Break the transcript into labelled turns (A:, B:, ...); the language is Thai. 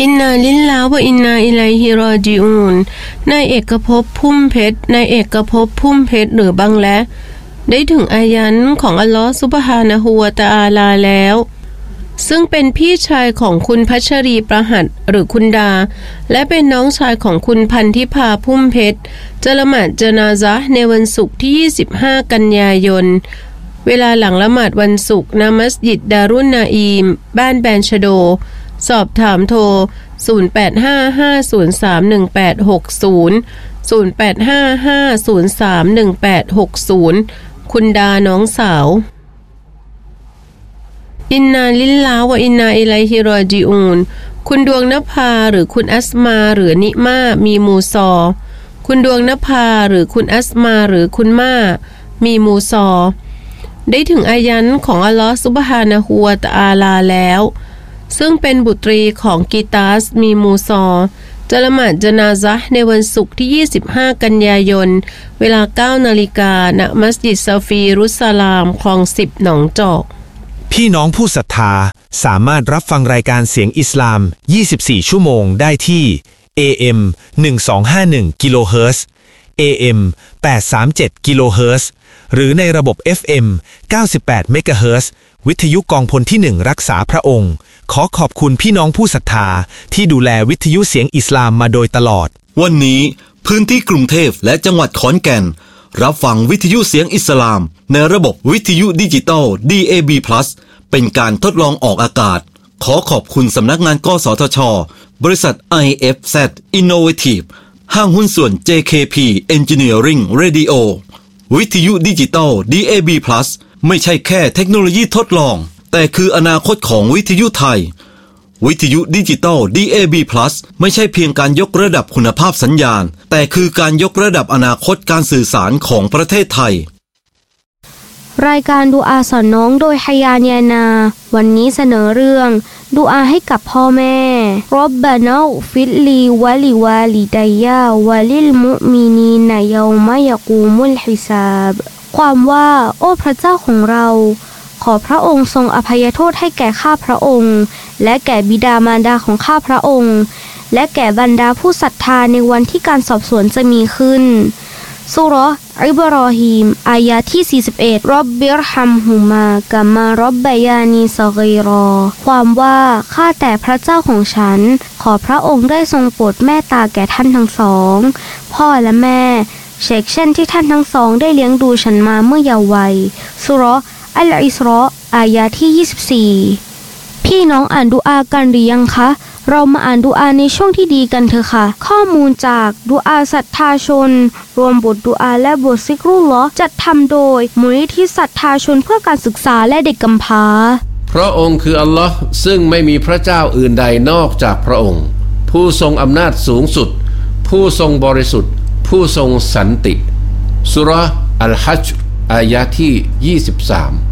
A: อินนาลิลลาฮ์วะอินนาอิลัยฮิรอญิอูนนายเอกภพพุ่มเพชรนายเอกภพพุ่มเพชรหรือบังและได้ถึงอายันของอัลลอฮฺซุบฮานะฮูวะตะอาลาแล้วซึ่งเป็นพี่ชายของคุณพัชรีประหัตหรือคุณดาและเป็นน้องชายของคุณพันธิพาพุ่มเพชรจะละหมาดญะนาซะห์ในวันศุกร์ที่25กันยายนเวลาหลังละหมาดวันศุกร์ณมัสยิดดารุนนาอีมบ้านแบนชโดสอบถามโทร0855031860 คุณดาน้องสาวอินนาลิลลาฮ์วะอินนาอิลัยฮิรอญิอูนคุณดวงนภาหรือคุณอัสมาหรือนิมามีมูซอคุณดวงนภาหรือคุณอัสมาหรือคุณมามีมูซอได้ถึงอายันของอัลลอฮฺซุบฮานะฮูวะตะอาลาแล้วซึ่งเป็นบุตรีของกีตาสมีมูซอจะละหมาดญะนาซะห์ในวันศุกร์ที่25กันยายนเวลา 9 นาฬิกาณมัสยิดซาฟีรุสลามคลอง10หนองจอก
B: พี่น้องผู้ศรัทธาสามารถรับฟังรายการเสียงอิสลาม24ชั่วโมงได้ที่ AM 1251กิโลเฮิรตซ์ AM 837กิโลเฮิรตซ์หรือในระบบ FM 98เมกะเฮิรตซ์วิทยุกองพลที่1รักษาพระองค์ขอขอบคุณพี่น้องผู้ศรัทธาที่ดูแลวิทยุเสียงอิสลามมาโดยตลอด
C: วันนี้พื้นที่กรุงเทพและจังหวัดขอนแก่นรับฟังวิทยุเสียงอิสลามในระบบวิทยุดิจิตอล DAB+ เป็นการทดลองออกอากาศขอขอบคุณสำนักงานกสทช.บริษัท IFZ Innovative ห้างหุ้นส่วน JKP Engineering Radio วิทยุดิจิตอล DAB+ ไม่ใช่แค่เทคโนโลยีทดลองแต่คืออนาคตของวิทยุไทยวิทยุดิจิตอล DAB+ ไม่ใช่เพียงการยกระดับคุณภาพสัญญาณแต่คือการยกระดับอนาคตการสื่อสารของประเทศไทย
D: รายการดูอาสอนน้องโดยฮายานยานาวันนี้เสนอเรื่องดูอาให้กับพ่อแม่รบบานาฟิลลีวะลิวาลิดัยยาวะลิลมุมินีนยอมะยะกูมุลฮิซาบความว่าโอ้พระเจ้าของเราขอพระองค์ทรงอภัยโทษให้แก่ข้าพระองค์และแก่บิดามารดาของข้าพระองค์และแก่บรรดาผู้ศรัทธาในวันที่การสอบสวนจะมีขึ้นซูเราะห์อิบรอฮีมอายะที่41ร็อบบิรฮัมฮุมากะมาร็อบบะยานีศฆีรอความว่าข้าแต่พระเจ้าของฉันขอพระองค์ได้ทรงโปรดเมตตาแก่ท่านทั้งสองพ่อและแม่เช่นที่ท่านทั้งสองได้เลี้ยงดูฉันมาเมื่อเยาว์วัยซูเราะห์อัลอิสรออายะที่24พี่น้องอ่านดุอากันหรือยังคะเรามาอ่านดุอาในช่วงที่ดีกันเถอะค่ะข้อมูลจากดุอาศรัทธาชนรวมบทดุอาและบทซิกรุลลอฮ์จัดทำโดยมูลนิธิศรัทธาชนเพื่อการศึกษาและเด็กกำพร้า
E: พระองค์คืออัลลอฮ์ซึ่งไม่มีพระเจ้าอื่นใดนอกจากพระองค์ผู้ทรงอำนาจสูงสุดผู้ทรงบริสุทธิ์ผู้ทรงสันติซูเราะห์อัลฮัจญ์อายะที่23